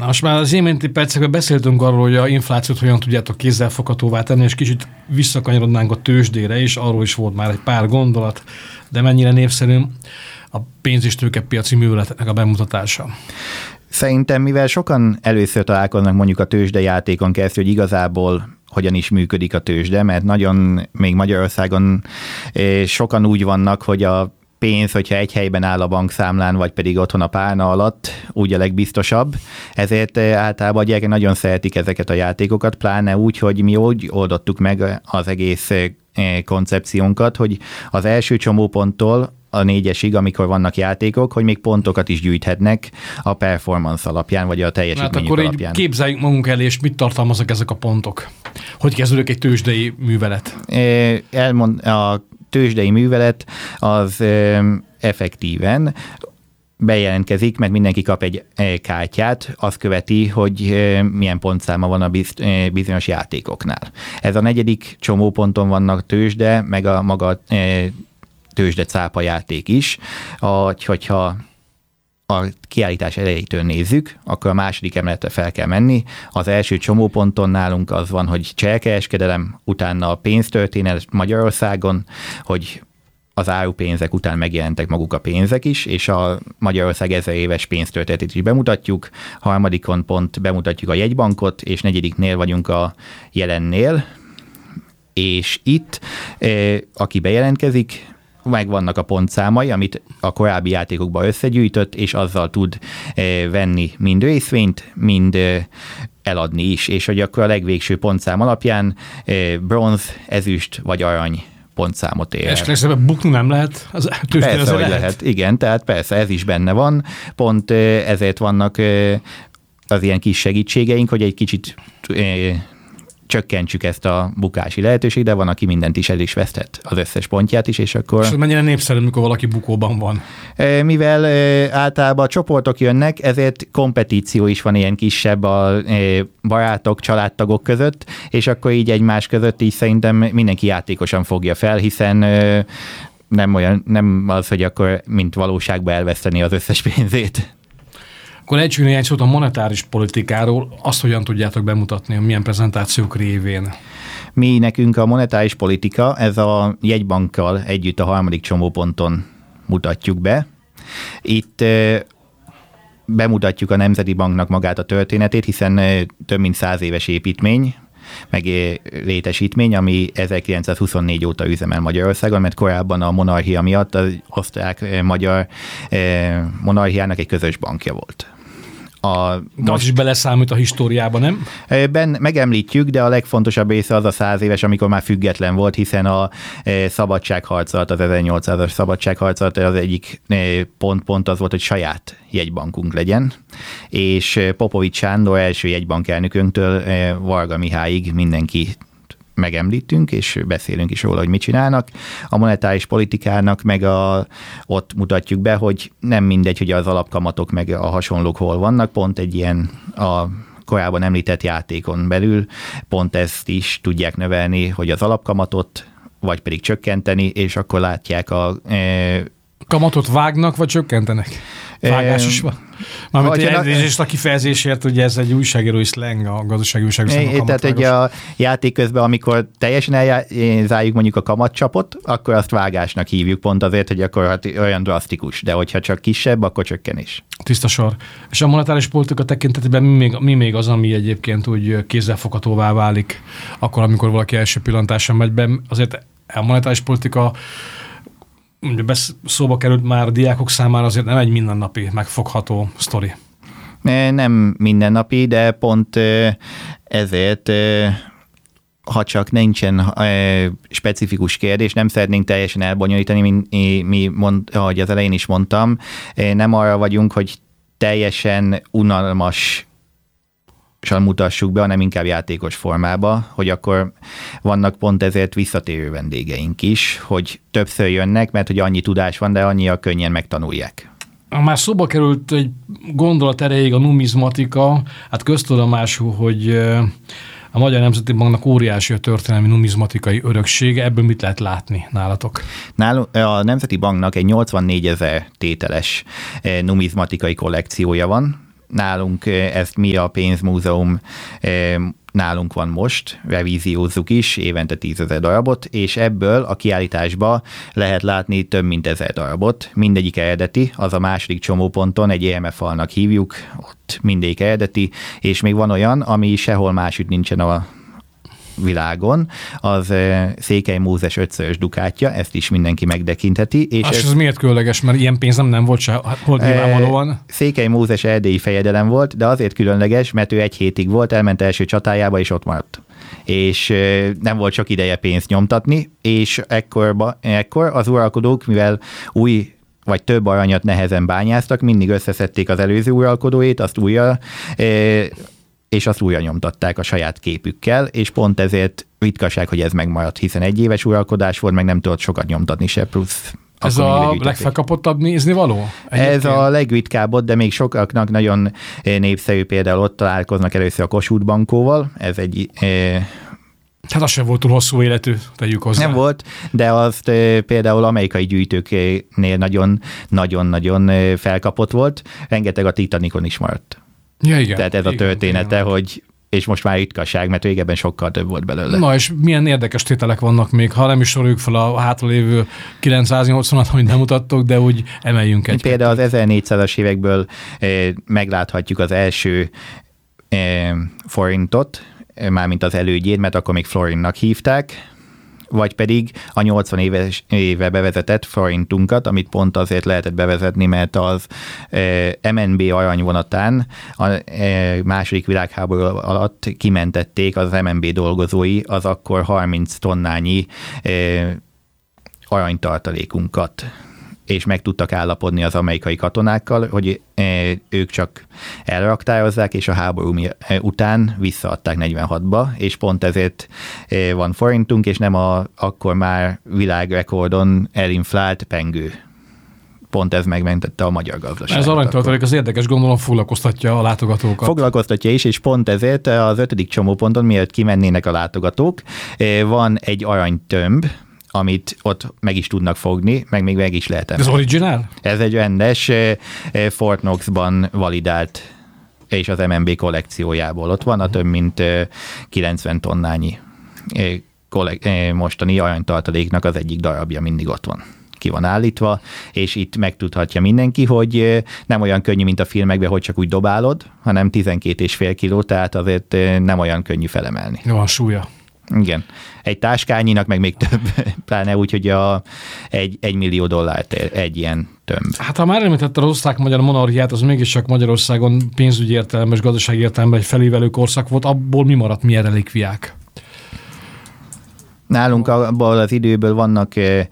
Na, most már az iménti percekben beszéltünk arról, hogy a inflációt hogyan tudjátok kézzelfoghatóvá tenni, és kicsit visszakanyarodnánk a tőzsdére is, arról is volt már egy pár gondolat, de mennyire népszerű a pénz- és tőkepiaci műveleteknek a bemutatása. Szerintem, mivel sokan először találkoznak mondjuk a tőzsdejátékon keresztül, hogy igazából hogyan is működik a tőzsde, mert nagyon még Magyarországon sokan úgy vannak, hogy a pénz, hogyha egy helyben áll a bankszámlán, vagy pedig otthon a párna alatt, úgy a legbiztosabb. Ezért általában a gyerekek nagyon szeretik ezeket a játékokat, pláne úgy, hogy mi úgy oldottuk meg az egész koncepciónkat, hogy az első csomóponttól a 4-esig, amikor vannak játékok, hogy még pontokat is gyűjthetnek a performance alapján, vagy a teljesítményük alapján. Hát akkor így képzeljük magunk elé, és mit tartalmaznak ezek a pontok? Hogy kezdődik egy tőzsdei művelet? A tőzsdei művelet az effektíven bejelentkezik, mert mindenki kap egy kártyát, azt követi, hogy milyen pontszáma van a bizonyos játékoknál. Ez a 4. csomóponton vannak tőzsde, meg a maga tőzsde cápa játék is. Hogyha a kiállítás elejétől nézzük, akkor a 2. emeletre fel kell menni. Az első csomóponton nálunk az van, hogy cselkereskedelem, utána a pénztörténet Magyarországon, hogy az árupénzek után megjelentek maguk a pénzek is, és a Magyarország 1000 éves pénztörténetét is bemutatjuk. 3. pont bemutatjuk a jegybankot, és 4. vagyunk a jelennél. És itt, aki bejelentkezik, megvannak a pontszámai, amit a korábbi játékokban összegyűjtött, és azzal tud venni mind részvényt, mind eladni is. És hogy akkor a legvégső pontszám alapján bronz, ezüst vagy arany pontszámot ér. És legszebben bukni nem lehet? Persze, hogy lehet. Igen, tehát persze ez is benne van. Pont ezért vannak az ilyen kis segítségeink, hogy egy kicsit csökkentsük ezt a bukási lehetőséget, de van, aki mindent is el is vesztett, az összes pontját is, és akkor... És mennyire népszerű, mikor valaki bukóban van? Mivel általában csoportok jönnek, ezért kompetíció is van ilyen kisebb a barátok, családtagok között, és akkor így egymás között így szerintem mindenki játékosan fogja fel, hiszen nem az, hogy akkor mint valóságban elveszteni az összes pénzét. Akkor ejtsünk néhány szót a monetáris politikáról, azt hogyan tudjátok bemutatni, milyen prezentációk révén? Mi nekünk a monetáris politika, ez a jegybankkal együtt a 3. csomóponton mutatjuk be. Itt bemutatjuk a Nemzeti Banknak magát a történetét, több mint 100 éves építmény, meg létesítmény, ami 1924 óta üzemel Magyarországon, mert korábban a monarchia miatt az osztrák-magyar monarchiának egy közös bankja volt. De az is beleszámít a históriába, nem? Megemlítjük, de a legfontosabb része az a 100 éves, amikor már független volt, hiszen a szabadságharc alatt, az 1800-as szabadságharc alatt az egyik pont az volt, hogy saját jegybankunk legyen, és Popovics Sándor első jegybankelnökünktől Varga Mihályig mindenki megemlítünk, és beszélünk is róla, hogy mit csinálnak. A monetáris politikának meg ott mutatjuk be, hogy nem mindegy, hogy az alapkamatok meg a hasonlók hol vannak, pont egy ilyen a korábban említett játékon belül pont ezt is tudják növelni, hogy az alapkamatot, vagy pedig csökkenteni, és akkor látják Kamatot vágnak, vagy csökkentenek? Vágás is van. Mármint elnézést a kifejezésért, ugye ez egy újságírói szleng, a gazdasági újságírói. Tehát egy a játék közben, amikor teljesen elzárjuk mondjuk a kamatcsapot, akkor azt vágásnak hívjuk pont azért, hogy akkor olyan drasztikus, de hogyha csak kisebb, akkor csökkenés. Tiszta sor. És a monetáris politika tekintetében mi még az, ami egyébként úgy kézzelfoghatóvá válik, akkor, amikor valaki első pillantáson megy be, azért a monetáris politika szóba került már a diákok számára, azért nem egy mindennapi megfogható sztori. Nem mindennapi, de pont ezért, ha csak nincsen specifikus kérdés, nem szeretnénk teljesen elbonyolítani, ahogy az elején is mondtam, nem arra vagyunk, hogy teljesen unalmas mutassuk be, hanem inkább játékos formába, hogy akkor vannak pont ezért visszatérő vendégeink is, hogy többször jönnek, mert hogy annyi tudás van, de annyira könnyen megtanulják. Már szóba került egy gondolat erejéig a numizmatika, hát köztudomású, hogy a Magyar Nemzeti Banknak óriási a történelmi numizmatikai öröksége, ebből mit lehet látni nálatok? A Nemzeti Banknak egy 84 000 tételes numizmatikai kollekciója van, nálunk ezt mi a pénzmúzeum nálunk van most, revíziózzuk is, évente 10 000 darabot, és ebből a kiállításba lehet látni több mint 1000 darabot. Mindegyik eredeti, az a második csomóponton, egy EMF falnak hívjuk, ott mindegyik eredeti, és még van olyan, ami sehol másütt nincsen a világon, az Székely Mózes 5-szörös dukátja, ezt is mindenki megtekintheti. És ez miért különleges, mert ilyen pénz nem volt se, volt nyilvánvalóan. Székely Mózes erdélyi fejedelem volt, de azért különleges, mert ő 1 hétig volt, elment első csatájába, és ott maradt. És nem volt sok ideje pénzt nyomtatni, és ekkor az uralkodók, mivel új vagy több aranyat nehezen bányáztak, mindig összeszedték az előző uralkodóét, azt újra és azt újra nyomtatták a saját képükkel, és pont ezért ritkaság, hogy ez megmaradt, hiszen 1 éves uralkodás volt, meg nem tudott sokat nyomtatni se, plusz ez a legfelkapottabb néznivaló? Ez a legritkább, de még sokaknak nagyon népszerű, például ott találkoznak először a Kossuth Bankóval, ez egy... Hát az sem volt túl hosszú életű, tegyük hozzá. Nem volt, de azt például amerikai gyűjtőknél nagyon-nagyon felkapott volt, rengeteg a Titanicon is maradt. Ja, igen. Tehát ez a története, igen. Hogy és most már ritkaság, mert régebben sokkal több volt belőle. Na és milyen érdekes tételek vannak még, ha nem is soroljuk fel a hátralévő 980-at, amit nem mutattok, de úgy emeljünk egy. Például az 1400-as évekből megláthatjuk az első forintot, mármint az elődjét, mert akkor még florintnak hívták, vagy pedig a 80 éve bevezetett forintunkat, amit pont azért lehetett bevezetni, mert az MNB aranyvonatán a második világháború alatt kimentették az MNB dolgozói az akkor 30 tonnányi aranytartalékunkat, és meg tudtak állapodni az amerikai katonákkal, hogy ők csak elraktározzák, és a háború után visszaadták 46-ba, és pont ezért van forintunk, és nem akkor már világrekordon elinflált pengő. Pont ez megmentette a magyar gazdaságot. Ez aranytartalék az érdekes, gondolom foglalkoztatja a látogatókat. Foglalkoztatja is, és pont ezért az 5. csomóponton, mielőtt kimennének a látogatók, van egy aranytömb, amit ott meg is tudnak fogni, meg még meg is lehet emelni. Ez originál? Ez egy rendes Fort Knoxban validált, és az MNB kollekciójából ott van, a több mint 90 tonnányi mostani aranytartaléknak az egyik darabja mindig ott van. Ki van állítva, és itt megtudhatja mindenki, hogy nem olyan könnyű, mint a filmekben, hogy csak úgy dobálod, hanem 12,5 kiló, tehát azért nem olyan könnyű felemelni. Van súlya. Igen. Egy táskányinak meg még több, pláne úgy, hogy $1 millió egy ilyen tömb. Hát ha már említette az osztrák-magyar monarchiát, az mégiscsak Magyarországon pénzügyi értelemben és gazdasági értelemben egy felévelő korszak volt, abból mi maradt, milyen relikviák? Nálunk abból az időből vannak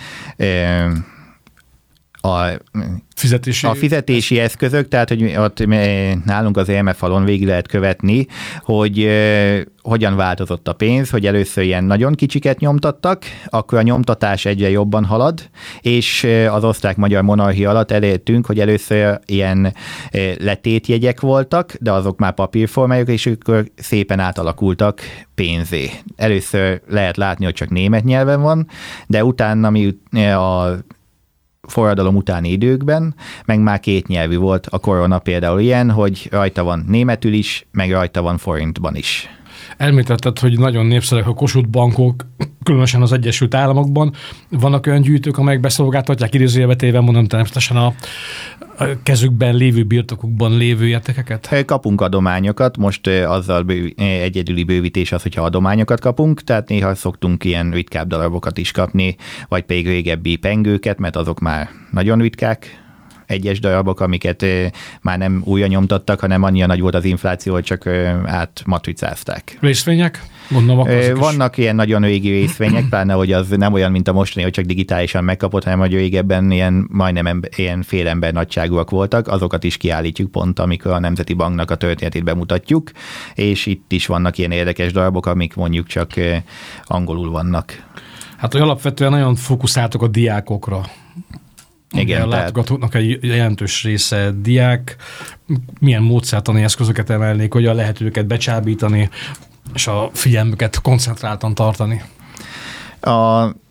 a fizetési eszközök, tehát hogy ott nálunk az EMF falon végig lehet követni, hogy hogyan változott a pénz, hogy először ilyen nagyon kicsiket nyomtattak, akkor a nyomtatás egyre jobban halad, és az osztrák-magyar monarchia alatt elértünk, hogy először ilyen letétjegyek voltak, de azok már papírformájuk, és akkor szépen átalakultak pénzé. Először lehet látni, hogy csak német nyelven van, de utána, ami a forradalom utáni időkben, meg már kétnyelvű volt a korona például ilyen, hogy rajta van németül is, meg rajta van forintban is. Elmítetted, hogy nagyon népszerűek a Kossuth bankok, különösen az Egyesült Államokban. Vannak olyan gyűjtők, amelyek beszolgáltatják idézőjelbe téve, mondom, természetesen a kezükben lévő birtokukban lévő értékeket? Kapunk adományokat, most azzal egyedüli bővítés az, hogyha adományokat kapunk, tehát néha szoktunk ilyen ritkább darabokat is kapni, vagy pedig régebbi pengőket, mert azok már nagyon ritkák, egyes darabok, amiket már nem újra nyomtattak, hanem annyira nagy volt az infláció, hogy csak átmatricázták. Részvények? Gondolom, vannak ilyen nagyon régi részvények, pláne, hogy az nem olyan, mint a mostani, hogy csak digitálisan megkapott, hanem hogy régebben ilyen majdnem ilyen fél ember nagyságúak voltak, azokat is kiállítjuk pont, amikor a Nemzeti Banknak a történetét bemutatjuk, és itt is vannak ilyen érdekes darabok, amik mondjuk csak angolul vannak. Hát, hogy alapvetően nagyon fókuszáltok a diákokra. Igen, a látogatóknak egy jelentős része diák, milyen módszertani eszközöket emelnék, hogyan lehet őket becsábítani, és a figyelmüket koncentráltan tartani? A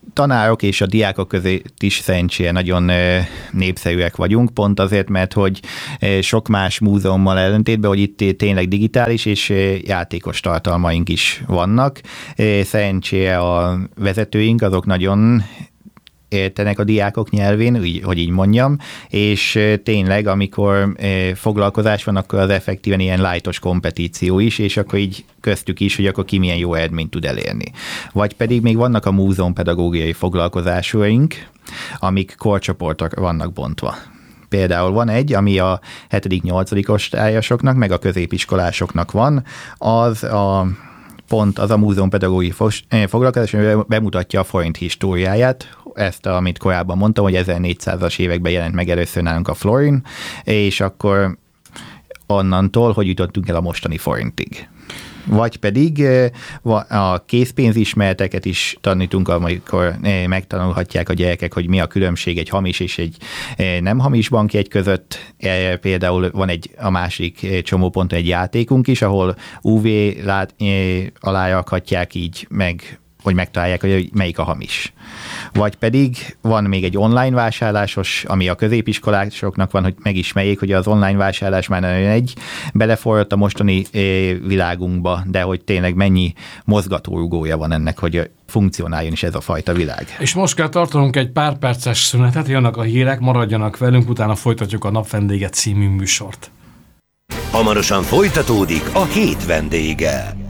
tanárok és a diákok között is szerencsére nagyon népszerűek vagyunk, pont azért, mert hogy sok más múzeummal ellentétben, hogy itt tényleg digitális és játékos tartalmaink is vannak. Szerencsére a vezetőink azok nagyon értenek a diákok nyelvén, hogy így mondjam, és tényleg, amikor foglalkozás van, akkor az effektíven ilyen lightos kompetíció is, és akkor így köztük is, hogy akkor ki milyen jó eredményt tud elérni. Vagy pedig még vannak a múzeumpedagógiai foglalkozásaink, amik korcsoportok vannak bontva. Például van egy, ami a 7.-8. osztályosoknak, meg a középiskolásoknak van, az a múzeumpedagógiai foglalkozás, ami bemutatja a forint históriáját, ezt, amit korábban mondtam, hogy 1400-as években jelent meg először nálunk a florin, és akkor onnantól, hogy jutottunk el a mostani forintig. Vagy pedig a készpénzismereteket is tanítunk, amikor megtanulhatják a gyerekek, hogy mi a különbség egy hamis és egy nem hamis bankjegy között. Például van a másik csomóponton egy játékunk is, ahol UV alárakhatják így meg, hogy megtalálják, hogy melyik a hamis. Vagy pedig van még egy online vásárlásos, ami a középiskolásoknak van, hogy megismerjék, hogy az online vásárlás már nagyon beleforrott a mostani világunkba, de hogy tényleg mennyi mozgatórugója van ennek, hogy funkcionáljon is ez a fajta világ. És most kell tartanunk egy pár perces szünetet, jönnek a hírek, maradjanak velünk, utána folytatjuk a Napvendége című műsort. Hamarosan folytatódik a Hét vendége.